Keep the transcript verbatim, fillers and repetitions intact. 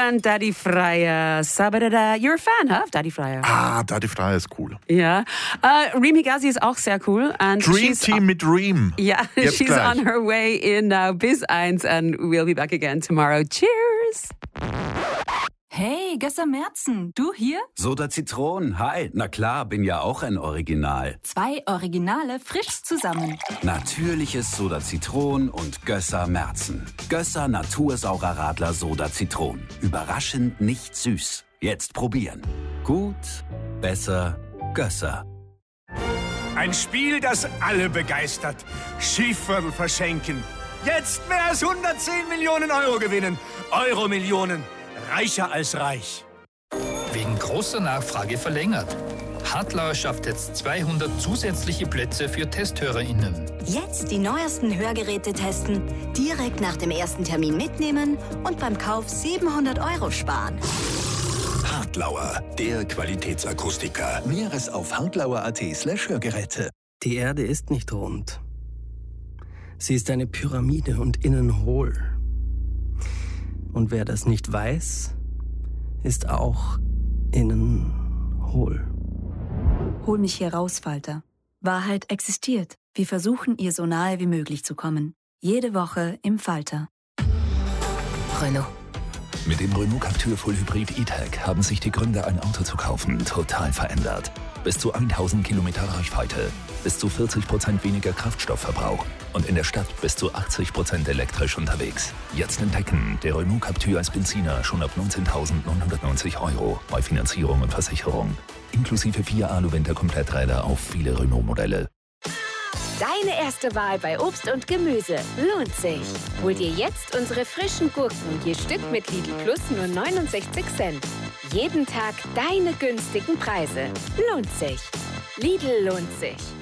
and Daddy Fryer. Sabadada. You're a fan, huh, of Daddy Fryer? Ah, Daddy Fryer ist cool. Ja. Uh, Reem Higazi ist auch sehr cool. And Dream Team mit Reem. Ja, Jetzt she's gleich. on her way in now. Bis eins, and we'll be back again tomorrow. Cheers! Hey, Gösser Merzen, du hier? Soda Zitron, hi. Na klar, bin ja auch ein Original. Zwei Originale frisch zusammen. Natürliches Soda Zitron und Gösser Merzen. Gösser Natursaurer Radler Soda Zitron. Überraschend nicht süß. Jetzt probieren. Gut, besser, Gösser. Ein Spiel, das alle begeistert. Schieferl verschenken. Jetzt mehr als hundertzehn Millionen Euro gewinnen. Euro-Millionen. Reicher als reich. Wegen großer Nachfrage verlängert. Hartlauer schafft jetzt zweihundert zusätzliche Plätze für TesthörerInnen. Jetzt die neuesten Hörgeräte testen, direkt nach dem ersten Termin mitnehmen und beim Kauf siebenhundert Euro sparen. Hartlauer, der Qualitätsakustiker. Näheres auf hartlauer.at slash Hörgeräte. Die Erde ist nicht rund. Sie ist eine Pyramide und innen hohl. Und wer das nicht weiß, ist auch innen hohl. Hol mich hier raus, Falter. Wahrheit existiert. Wir versuchen, ihr so nahe wie möglich zu kommen. Jede Woche im Falter. Renault. Mit dem Renault Captur Full Hybrid E-Tech haben sich die Gründe, ein Auto zu kaufen, total verändert. Bis zu tausend Kilometer Reichweite, bis zu vierzig Prozent weniger Kraftstoffverbrauch und in der Stadt bis zu achtzig Prozent elektrisch unterwegs. Jetzt entdecken, der Renault Captur als Benziner schon ab neunzehntausendneunhundertneunzig Euro bei Finanzierung und Versicherung. Inklusive vier Alu-Winter-Kompletträder auf viele Renault-Modelle. Deine erste Wahl bei Obst und Gemüse lohnt sich. Hol dir jetzt unsere frischen Gurken, je Stück mit Lidl Plus nur neunundsechzig Cent. Jeden Tag deine günstigen Preise. Lohnt sich. Lidl lohnt sich.